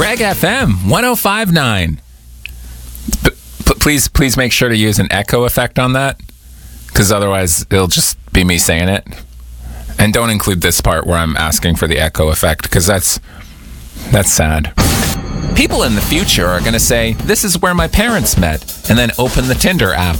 Greg FM 1059. Please make sure to use an echo effect on that, because otherwise it'll just be me saying it. And don't include this part where I'm asking for the echo effect, because that's sad. People in the future are going to say, "This is where my parents met," and then open the Tinder app.